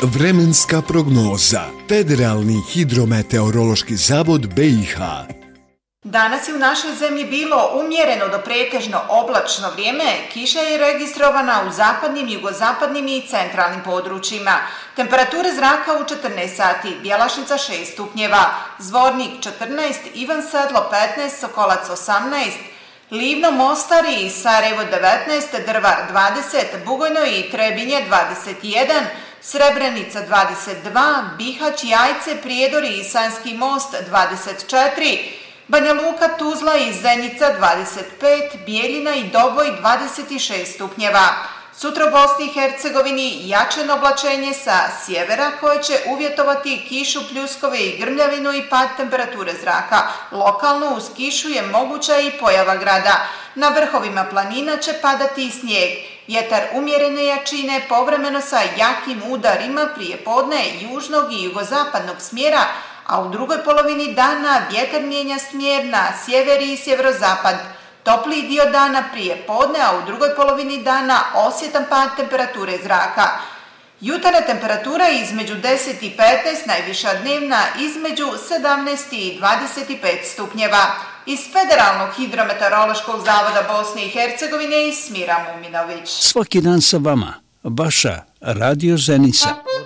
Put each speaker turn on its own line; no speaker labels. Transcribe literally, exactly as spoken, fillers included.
Vremenska prognoza. Federalni hidrometeorološki zavod B i H.
Danas je u našoj zemlji bilo umjereno do pretežno oblačno vrijeme. Kiša je registrovana u zapadnim, jugozapadnim i centralnim područjima. Temperature zraka u četrnaest sati, Bjelašnica šest stupnjeva, Zvornik četrnaest, Ivan Sedlo petnaest, Sokolac osamnaest, Livno, Mostar i Sarajevo devetnaest, Drvar dvadeset, Bugojno i Trebinje dvadeset jedan, Srebrenica dvadeset dva, Bihać, Jajce, Prijedor i Sanski Most dvadeset četiri, Banja Luka, Tuzla i Zenica dvadeset pet, Bijeljina i Doboj dvadeset šest stupnjeva. Sutra u Bosni i Hercegovini jačeno oblačenje sa sjevera koje će uvjetovati kišu, pljuskove i grmljavinu i pad temperature zraka. Lokalno uz kišu je moguća i pojava grada. Na vrhovima planina će padati i snijeg. Vjetar umjerene jačine povremeno sa jakim udarima prije podne južnog i jugozapadnog smjera, a u drugoj polovini dana vjetar mijenja smjer na sjever i sjeverozapad. Topliji dio dana prije podne, a u drugoj polovini dana osjetan pad temperature zraka. Jutarnja temperatura između deset i petnaest, najviša dnevna između sedamnaest i dvadeset pet stupnjeva. Iz Federalnog hidrometeorološkog zavoda Bosne i Hercegovine Smira Muminović.
Svaki dan sa vama, vaša Radio Zenica.